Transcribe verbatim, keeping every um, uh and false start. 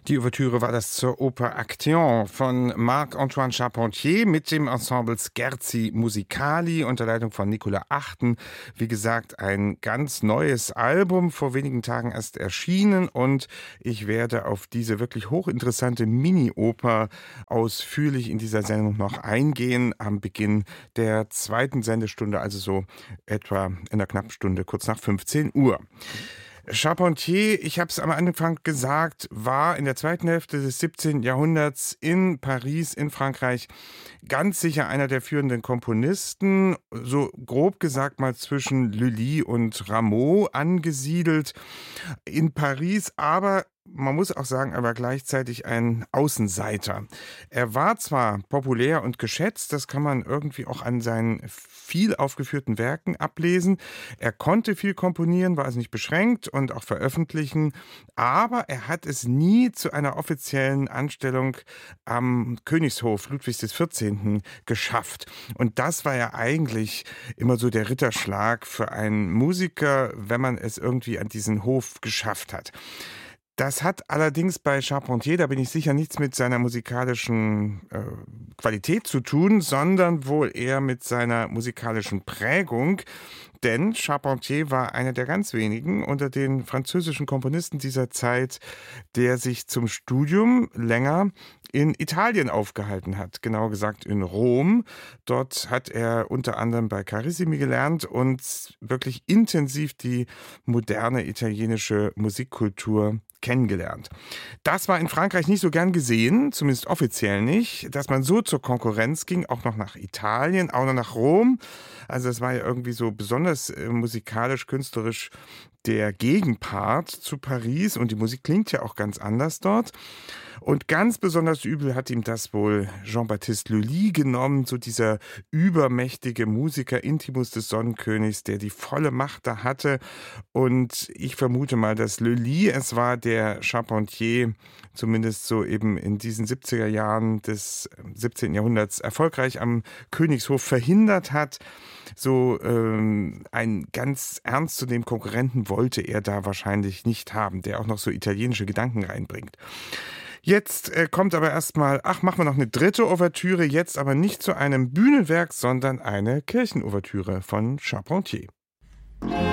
Die Ouvertüre war das zur Oper Action von Marc-Antoine Charpentier mit dem Ensemble Scherzi Musicali unter Leitung von Nicola Achten. Wie gesagt, ein ganz neues Album, vor wenigen Tagen erst erschienen, und ich werde auf diese wirklich hochinteressante Mini-Oper ausführlich in dieser Sendung noch eingehen am Beginn der zweiten Sendestunde, also so etwa in einer knappen Stunde, kurz nach fünfzehn Uhr. Charpentier, ich habe es am Anfang gesagt, war in der zweiten Hälfte des siebzehnten Jahrhunderts in Paris, in Frankreich, ganz sicher einer der führenden Komponisten, so grob gesagt mal zwischen Lully und Rameau angesiedelt in Paris, aber man muss auch sagen, aber gleichzeitig ein Außenseiter. Er war zwar populär und geschätzt, das kann man irgendwie auch an seinen viel aufgeführten Werken ablesen. Er konnte viel komponieren, war also nicht beschränkt und auch veröffentlichen, aber er hat es nie zu einer offiziellen Anstellung am Königshof Ludwigs des vierzehnten geschafft. Und das war ja eigentlich immer so der Ritterschlag für einen Musiker, wenn man es irgendwie an diesen Hof geschafft hat. Das hat allerdings bei Charpentier, da bin ich sicher, nichts mit seiner musikalischen äh, Qualität zu tun, sondern wohl eher mit seiner musikalischen Prägung. Denn Charpentier war einer der ganz wenigen unter den französischen Komponisten dieser Zeit, der sich zum Studium länger in Italien aufgehalten hat, genauer gesagt in Rom. Dort hat er unter anderem bei Carissimi gelernt und wirklich intensiv die moderne italienische Musikkultur kennengelernt. Das war in Frankreich nicht so gern gesehen, zumindest offiziell nicht, dass man so zur Konkurrenz ging, auch noch nach Italien, auch noch nach Rom. Also es war ja irgendwie so besonders äh, musikalisch, künstlerisch der Gegenpart zu Paris, und die Musik klingt ja auch ganz anders dort. Und ganz besonders übel hat ihm das wohl Jean-Baptiste Lully genommen, so dieser übermächtige Musiker, Intimus des Sonnenkönigs, der die volle Macht da hatte. Und ich vermute mal, dass Lully es war, der Charpentier zumindest so eben in diesen siebziger Jahren des siebzehnten Jahrhunderts erfolgreich am Königshof verhindert hat. So ähm, einen ganz ernstzunehmenden Konkurrenten wollte er da wahrscheinlich nicht haben, der auch noch so italienische Gedanken reinbringt. Jetzt äh, kommt aber erstmal, ach, machen wir noch eine dritte Ouvertüre, jetzt aber nicht zu einem Bühnenwerk, sondern eine Kirchenouvertüre von Charpentier.